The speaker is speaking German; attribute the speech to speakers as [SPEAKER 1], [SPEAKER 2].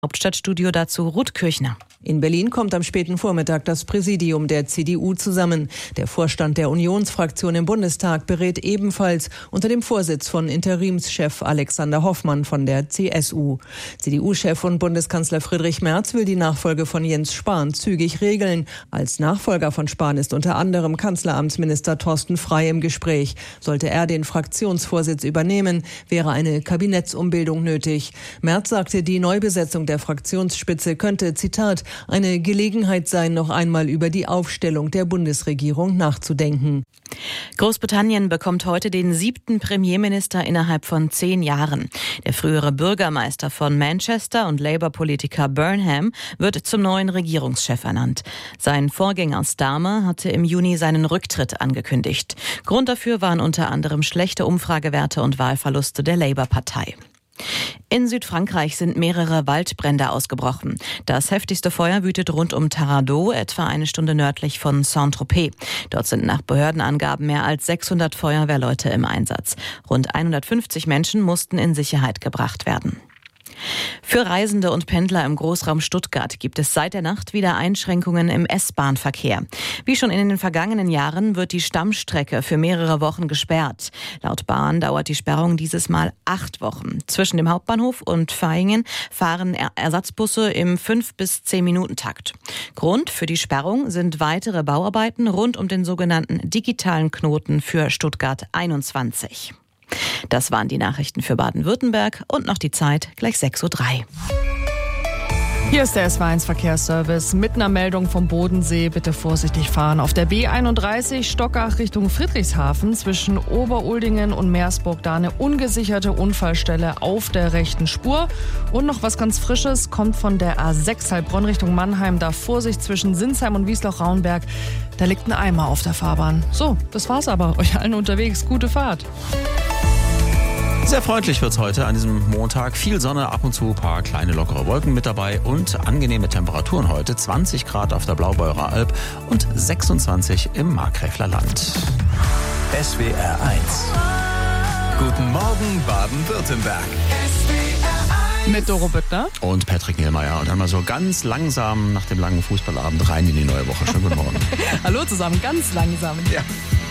[SPEAKER 1] Hauptstadtstudio dazu Ruth Kirchner.
[SPEAKER 2] In Berlin kommt am späten Vormittag das Präsidium der CDU zusammen. Der Vorstand der Unionsfraktion im Bundestag berät ebenfalls unter dem Vorsitz von Interimschef Alexander Hoffmann von der CSU. CDU-Chef und Bundeskanzler Friedrich Merz will die Nachfolge von Jens Spahn zügig regeln. Als Nachfolger von Spahn ist unter anderem Kanzleramtsminister Thorsten Frey im Gespräch. Sollte er den Fraktionsvorsitz übernehmen, wäre eine Kabinettsumbildung nötig. Merz sagte, die Neubesetzung der Fraktionsspitze könnte, Zitat, eine Gelegenheit sein, noch einmal über die Aufstellung der Bundesregierung nachzudenken.
[SPEAKER 1] Großbritannien bekommt heute den 7. Premierminister innerhalb von 10 Jahren. Der frühere Bürgermeister von Manchester und Labour-Politiker Burnham wird zum neuen Regierungschef ernannt. Sein Vorgänger Starmer hatte im Juni seinen Rücktritt angekündigt. Grund dafür waren unter anderem schlechte Umfragewerte und Wahlverluste der Labour-Partei. In Südfrankreich sind mehrere Waldbrände ausgebrochen. Das heftigste Feuer wütet rund um Tarandeau, etwa eine Stunde nördlich von Saint-Tropez. Dort sind nach Behördenangaben mehr als 600 Feuerwehrleute im Einsatz. Rund 150 Menschen mussten in Sicherheit gebracht werden. Für Reisende und Pendler im Großraum Stuttgart gibt es seit der Nacht wieder Einschränkungen im S-Bahn-Verkehr. Wie schon in den vergangenen Jahren wird die Stammstrecke für mehrere Wochen gesperrt. Laut Bahn dauert die Sperrung dieses Mal 8 Wochen. Zwischen dem Hauptbahnhof und Vaihingen fahren Ersatzbusse im 5- bis 10-Minuten-Takt. Grund für die Sperrung sind weitere Bauarbeiten rund um den sogenannten digitalen Knoten für Stuttgart 21. Das waren die Nachrichten für Baden-Württemberg und noch die Zeit, gleich 6:03 Uhr.
[SPEAKER 3] Hier ist der SW1 Verkehrsservice mit einer Meldung vom Bodensee. Bitte vorsichtig fahren. Auf der B31 Stockach Richtung Friedrichshafen zwischen Oberuldingen und Meersburg da eine ungesicherte Unfallstelle auf der rechten Spur. Und noch was ganz Frisches kommt von der A6 Heilbronn Richtung Mannheim. Da Vorsicht zwischen Sinsheim und Wiesloch-Raunberg. Da liegt ein Eimer auf der Fahrbahn. So, das war's aber. Euch allen unterwegs. Gute Fahrt.
[SPEAKER 4] Sehr freundlich wird's heute an diesem Montag. Viel Sonne, ab und zu ein paar kleine lockere Wolken mit dabei und angenehme Temperaturen heute. 20 Grad auf der Blaubeurer Alb und 26 im Markgräfler Land.
[SPEAKER 5] SWR 1. Guten Morgen Baden-Württemberg.
[SPEAKER 3] Mit Doro Büttner
[SPEAKER 4] und Patrick Niehlmeier. Und dann mal so ganz langsam nach dem langen Fußballabend rein in die neue Woche. Schönen guten Morgen.
[SPEAKER 3] Hallo zusammen, ganz langsam.
[SPEAKER 4] Ja.